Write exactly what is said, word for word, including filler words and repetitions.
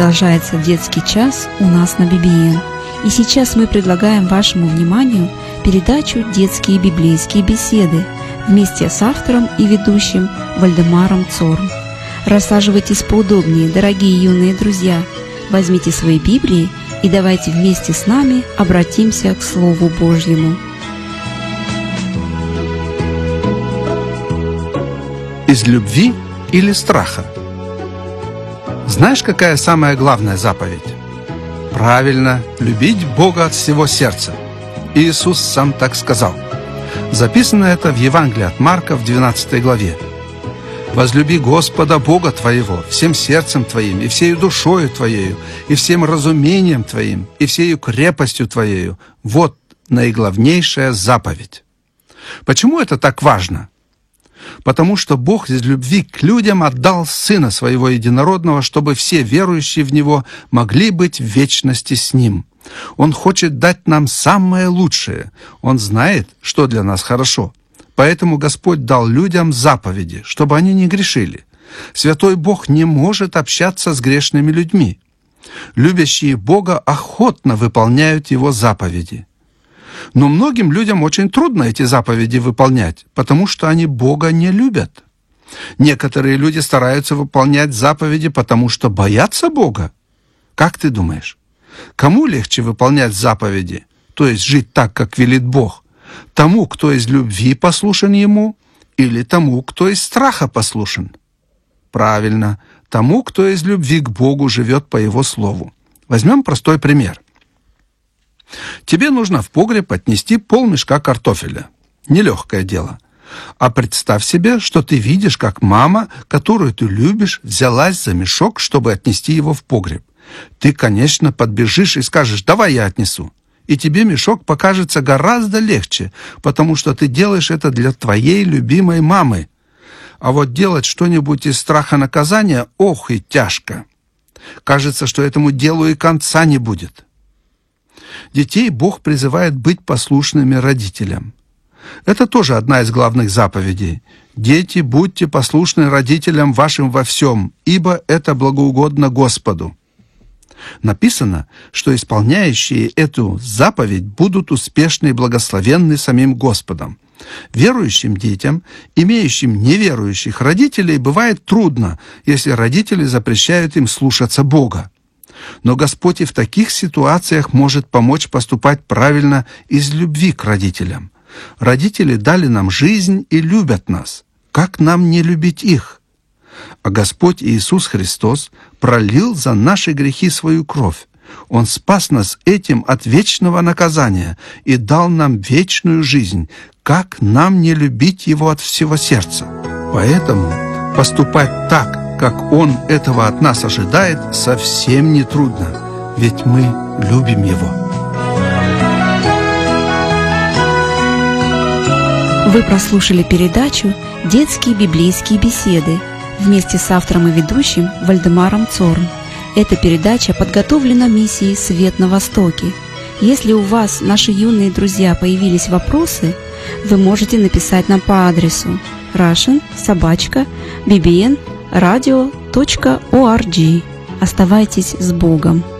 Продолжается детский час у нас на би би эн. И сейчас мы предлагаем вашему вниманию передачу «Детские библейские беседы» вместе с автором и ведущим Вальдемаром Цорн. Рассаживайтесь поудобнее, дорогие юные друзья. Возьмите свои Библии и давайте вместе с нами обратимся к Слову Божьему. Из любви или страха? Знаешь, какая самая главная заповедь? Правильно, любить Бога от всего сердца. Иисус сам так сказал. Записано это в Евангелии от Марка в двенадцатой главе. «Возлюби Господа Бога твоего всем сердцем твоим, и всею душою твоею, и всем разумением твоим, и всею крепостью твоею. Вот наиглавнейшая заповедь». Почему это так важно? Потому что Бог из любви к людям отдал Сына Своего Единородного, чтобы все верующие в Него могли быть в вечности с Ним. Он хочет дать нам самое лучшее. Он знает, что для нас хорошо. Поэтому Господь дал людям заповеди, чтобы они не грешили. Святой Бог не может общаться с грешными людьми. Любящие Бога охотно выполняют Его заповеди. Но многим людям очень трудно эти заповеди выполнять, потому что они Бога не любят. Некоторые люди стараются выполнять заповеди, потому что боятся Бога. Как ты думаешь, кому легче выполнять заповеди, то есть жить так, как велит Бог? Тому, кто из любви послушен Ему, или тому, кто из страха послушен? Правильно, тому, кто из любви к Богу живет по Его Слову. Возьмем простой пример. Тебе нужно в погреб отнести полмешка картофеля. Нелегкое дело. А представь себе, что ты видишь, как мама, которую ты любишь, взялась за мешок, чтобы отнести его в погреб. Ты, конечно, подбежишь и скажешь: «Давай я отнесу». И тебе мешок покажется гораздо легче, потому что ты делаешь это для твоей любимой мамы. А вот делать что-нибудь из страха наказания, ох и тяжко. Кажется, что этому делу и конца не будет. Детей Бог призывает быть послушными родителям. Это тоже одна из главных заповедей. «Дети, будьте послушны родителям вашим во всем, ибо это благоугодно Господу». Написано, что исполняющие эту заповедь будут успешны и благословенны самим Господом. Верующим детям, имеющим неверующих родителей, бывает трудно, если родители запрещают им слушаться Бога. Но Господь и в таких ситуациях может помочь поступать правильно из любви к родителям. Родители дали нам жизнь и любят нас. Как нам не любить их? А Господь Иисус Христос пролил за наши грехи свою кровь. Он спас нас этим от вечного наказания и дал нам вечную жизнь. Как нам не любить Его от всего сердца? Поэтому поступать так, как Он этого от нас ожидает, совсем не трудно, ведь мы любим Его. Вы прослушали передачу «Детские библейские беседы» вместе с автором и ведущим Вальдемаром Цорн. Эта передача подготовлена миссией «Свет на Востоке». Если у вас, наши юные друзья, появились вопросы, вы можете написать нам по адресу russian собака би би эн радио точка орг. Оставайтесь с Богом.